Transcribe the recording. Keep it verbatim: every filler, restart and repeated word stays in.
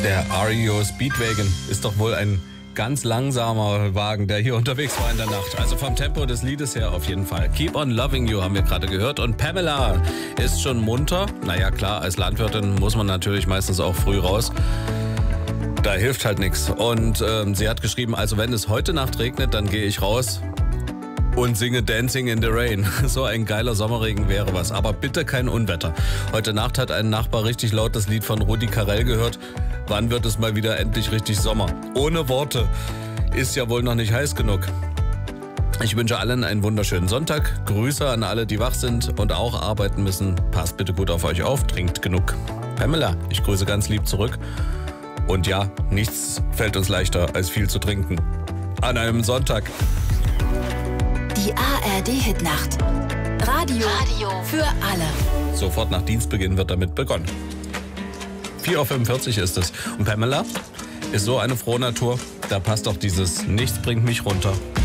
Der R E O Speedwagon ist doch wohl ein ganz langsamer Wagen, der hier unterwegs war in der Nacht. Also vom Tempo des Liedes her auf jeden Fall. Keep on Loving You haben wir gerade gehört. Und Pamela ist schon munter. Naja, klar, als Landwirtin muss man natürlich meistens auch früh raus. Da hilft halt nichts. Und ähm, sie hat geschrieben, also wenn es heute Nacht regnet, dann gehe ich raus und singe Dancing in the Rain. So ein geiler Sommerregen wäre was. Aber bitte kein Unwetter. Heute Nacht hat ein Nachbar richtig laut das Lied von Rudi Carrell gehört. Wann wird es mal wieder endlich richtig Sommer? Ohne Worte. Ist ja wohl noch nicht heiß genug. Ich wünsche allen einen wunderschönen Sonntag. Grüße an alle, die wach sind und auch arbeiten müssen. Passt bitte gut auf euch auf. Trinkt genug. Pamela, ich grüße ganz lieb zurück. Und ja, nichts fällt uns leichter, als viel zu trinken. An einem Sonntag. Die A R D-Hitnacht. Radio, Radio für alle. Sofort nach Dienstbeginn wird damit begonnen. vier Uhr fünfundvierzig ist es. Und Pamela ist so eine frohe Natur, da passt auch dieses Nichts bringt mich runter.